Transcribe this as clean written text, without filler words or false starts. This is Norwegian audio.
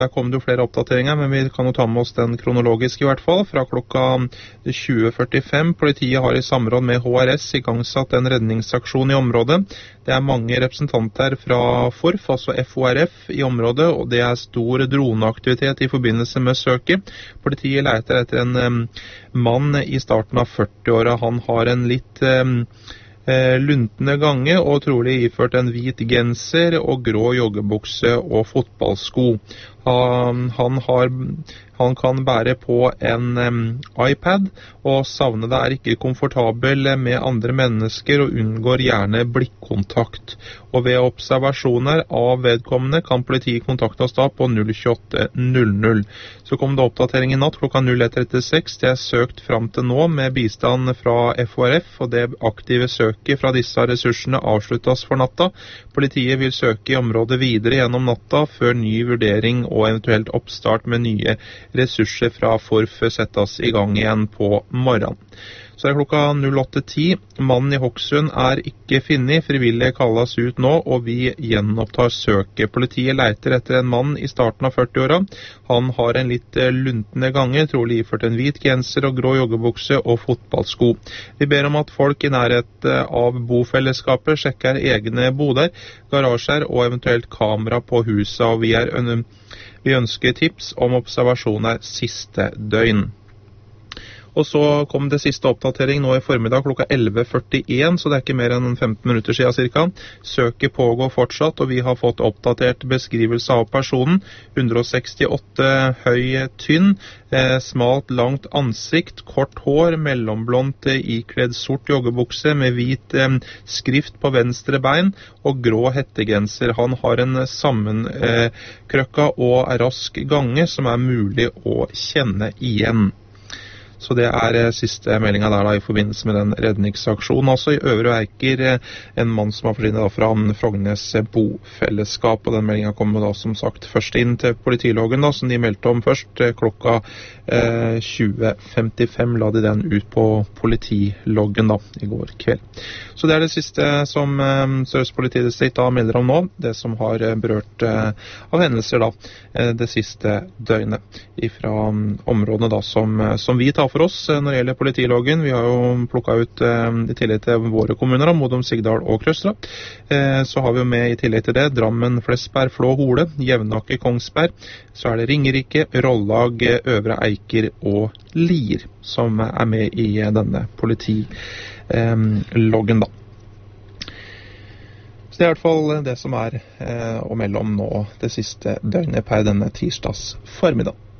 Der kom det jo flere oppdateringer, men vi kan jo ta med oss den kronologisk i hvert fall. Fra klokka 20:45. Politiet har i samråd med HRS igangsatt en redningsaksjon i området. Det er mange representanter fra FORF, altså FORF, i området, og det er stor droneaktivitet i forbindelse med søket. Politiet leter etter en mann i starten av 40-åra. Han har en litt luntende gange og trolig iført en hvit genser og grå joggebukse og fotballsko. Han kan bære på en iPad, og savnede er ikke komfortabel med andre mennesker og unngår gjerne blikkontakt. Og ved observasjoner av vedkommende kan politiet kontakte oss da på 02800. Så kom det oppdatering i natt klokka 01:36. Det er søkt fram til nå med bistand fra FORF, og det aktive søket fra disse ressursene avsluttes for natta. Politiet vil søke i området videre gjennom natta før ny vurdering og eventuelt oppstart med nye ressurser fra FORF settes i gang igjen på morgenen. Så er det klokka 08:10. Mannen i Hokksund er ikke funnet. Frivillige kalles ut nå, og vi gjenopptar søket. Politiet leiter etter en mann i starten av 40-åra. Han har en litt luntende gange, trolig iført en hvit genser og grå joggebukse og fotballsko. Vi ber om at folk i nærhet av bofellesskapet sjekker egne boder, garasjer og eventuelt kamera på huset, og vi ønsker tips om observasjoner siste døgn. Og så kom det siste oppdatering nå i formiddag klokka 11:41, så det er ikke mer enn 15 minutter siden cirka. Søket pågår fortsatt, og vi har fått oppdatert beskrivelse av personen. 168 høy, tynn, smalt, langt ansikt, kort hår, mellomblondt, ikledd sort joggebukse med hvit skrift på venstre bein og grå hettegenser. Han har en sammenkrøkka og rask gange som er mulig å kjenne igjen. Så det er siste meldinga der da, i forbindelse med den redningsaksjonen. Altså i Øvre Eiker, en mann som har forsvinnet fra Frognes bofellesskap, og den meldinga kommer da som sagt først inn til politiloggen da, som de meldte om først klokka 20:55 la de den ut på politiloggen da, i går kveld. Så det er det siste som Sør-Øst politidistrikt da melder om nå, det som har berørt av hendelser da, det siste døgnet ifra områdene da, som vi tar for oss når det gjelder politiloggen. Vi har jo plukket ut i tillegg til våre kommuner, da, Modum, Sigdal og Krøstra. Så har vi jo med i tillegg til det Drammen, Flesberg, Flå, Hole, Jevnaker, Kongsberg. Så er det Ringerike, Rollag, Øvre Eiker og Lier som er med i denne politiloggen da. Så det er i hvert fall det som er å melde om nå det siste døgnet per denne tirsdags formiddag.